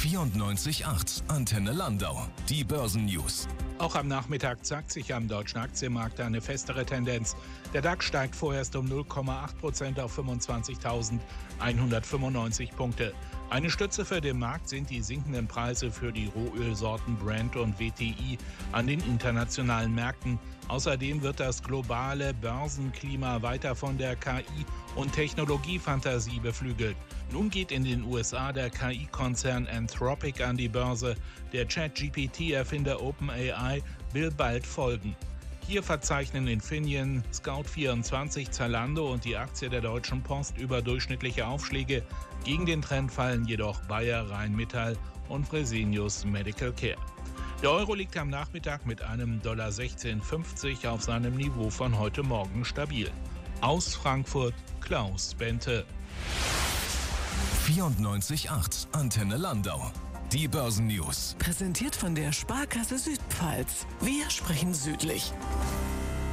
94.8 Antenne Landau. Die Börsennews. Auch am Nachmittag zeigt sich am deutschen Aktienmarkt eine festere Tendenz. Der DAX steigt vorerst um 0,8% auf 25.195 Punkte. Eine Stütze für den Markt sind die sinkenden Preise für die Rohölsorten Brent und WTI an den internationalen Märkten. Außerdem wird das globale Börsenklima weiter von der KI- und Technologiefantasie beflügelt. Nun geht in den USA der KI-Konzern Anthropic an die Börse. Der ChatGPT-Erfinder OpenAI will bald folgen. Hier verzeichnen Infineon, Scout24, Zalando und die Aktie der Deutschen Post überdurchschnittliche Aufschläge. Gegen den Trend fallen jedoch Bayer, Rheinmetall und Fresenius Medical Care. Der Euro liegt am Nachmittag mit einem $16,50 auf seinem Niveau von heute Morgen stabil. Aus Frankfurt, Klaus Bente. 94.8 Antenne Landau. Die Börsennews. Präsentiert von der Sparkasse Südpfalz. Wir sprechen südlich.